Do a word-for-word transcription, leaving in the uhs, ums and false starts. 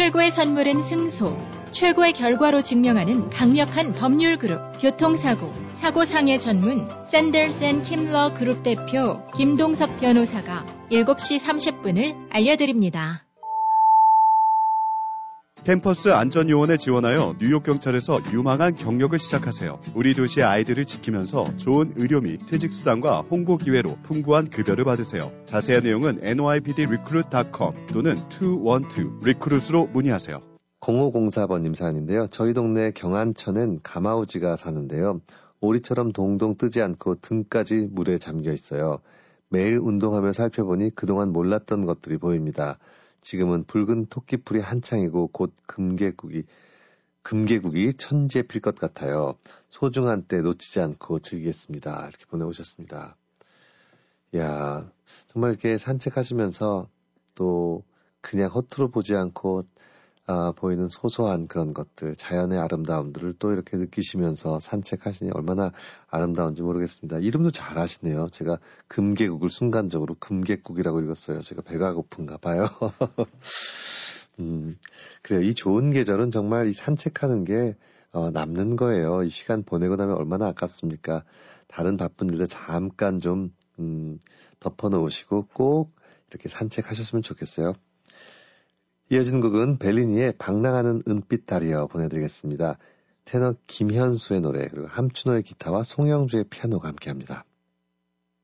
최고의 선물은 승소. 최고의 결과로 증명하는 강력한 법률 그룹. 교통사고, 사고상해 전문 샌더스 앤 킴러 그룹 대표 김동석 변호사가 일곱 시 삼십 분을 알려드립니다. 캠퍼스 안전요원에 지원하여 뉴욕경찰에서 유망한 경력을 시작하세요. 우리 도시의 아이들을 지키면서 좋은 의료 및 퇴직수당과 홍보 기회로 풍부한 급여를 받으세요. 자세한 내용은 엔와이피디 리크루트 닷컴 또는 이백십이 리크루트로 문의하세요. 공오공사 번님 사연인데요. 저희 동네 경안천엔 가마우지가 사는데요. 오리처럼 동동 뜨지 않고 등까지 물에 잠겨 있어요. 매일 운동하며 살펴보니 그동안 몰랐던 것들이 보입니다. 지금은 붉은 토끼풀이 한창이고 곧 금개국이 금개국이 천지에 필 것 같아요. 소중한 때 놓치지 않고 즐기겠습니다. 이렇게 보내오셨습니다. 이야, 정말 이렇게 산책하시면서 또 그냥 허투루 보지 않고 아, 보이는 소소한 그런 것들, 자연의 아름다움들을 또 이렇게 느끼시면서 산책하시니 얼마나 아름다운지 모르겠습니다. 이름도 잘 아시네요. 제가 금계국을 순간적으로 금계국이라고 읽었어요. 제가 배가 고픈가 봐요. 음, 그래요. 이 좋은 계절은 정말 이 산책하는 게 어, 남는 거예요. 이 시간 보내고 나면 얼마나 아깝습니까? 다른 바쁜 일들 잠깐 좀 음, 덮어놓으시고 꼭 이렇게 산책하셨으면 좋겠어요. 이어지는 곡은 벨리니의 방랑하는 은빛 달이여 보내드리겠습니다. 테너 김현수의 노래 그리고 함춘호의 기타와 송영주의 피아노가 함께합니다.